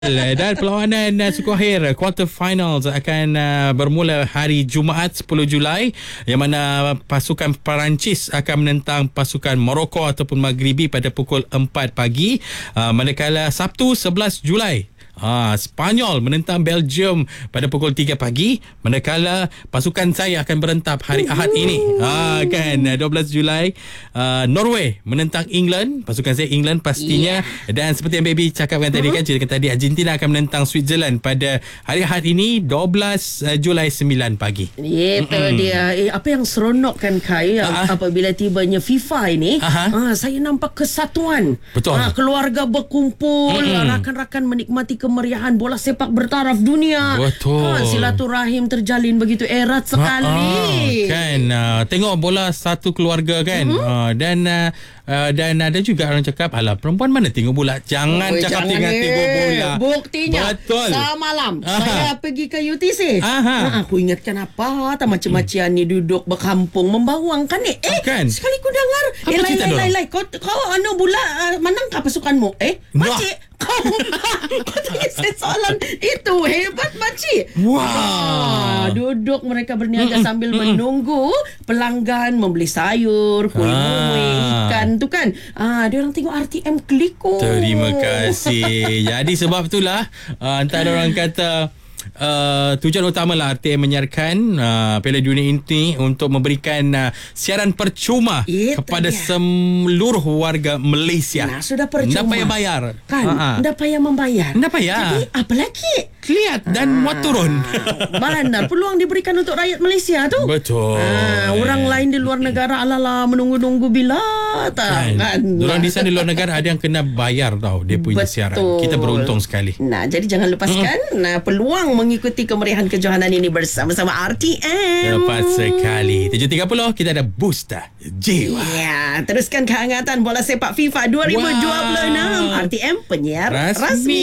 Dan perlawanan suku akhir quarter finals akan bermula hari Jumaat 10 Julai yang mana pasukan Perancis akan menentang pasukan Morocco ataupun Maghribi pada pukul 4 pagi, manakala Sabtu 11 Julai Spanyol menentang Belgium pada pukul 3 pagi, manakala pasukan saya akan berentap hari Ahad ini. 12 Julai Norway menentang England, pasukan saya England pastinya. Dan seperti yang baby cakapkan tadi kan, ceritakan tadi, Argentina akan menentang Switzerland pada hari Ahad ini 12 Julai 9 pagi. Itu dia. Apa yang seronokkan Kai apabila tibanya FIFA ini, saya nampak kesatuan. Betul. Keluarga berkumpul, rakan-rakan menikmati kemeriahan bola sepak bertaraf dunia. Betul. Silaturahim terjalin begitu erat sekali. Tengok bola satu keluarga kan. Dan ada juga orang cakap, alah, perempuan mana tengok bola. Jangan cakap tengok bola. Buktinya semalam saya pergi ke UTC. Aku ingatkan apa macam-macam ni duduk berkampung membawang kan sekali ku dengar lai kau bola menang ke pasukanmu? Makcik, kau tanya saya soalan itu. Hebat makcik. Duduk mereka berniaga sambil menunggu pelanggan membeli sayur, kuih-kuih, ikan tu kan. Dia orang tengok RTM Klik. Terima kasih. Jadi sebab itulah antara orang kata tujuan utamalah RTM menyiarkan Piala Dunia ini untuk memberikan siaran percuma kepada seluruh warga Malaysia. Sudah percuma. Tak payah bayar. Tak payah membayar. Tak payah. Jadi apa lagi? Lihat dan muat turun. Benar. Peluang diberikan untuk rakyat Malaysia tu. Betul. Orang lain di luar negara alala menunggu-nunggu bila tak kan. Orang di sana di luar negara ada yang kena bayar tau dia punya siaran. Kita beruntung sekali. Jadi jangan lepaskan peluang mengikuti kemeriahan kejohanan ini bersama-sama RTM. Tepat sekali. 7.30 kita ada Booster Jiwa. Teruskan kehangatan bola sepak FIFA 2026. RTM penyiar rasmi.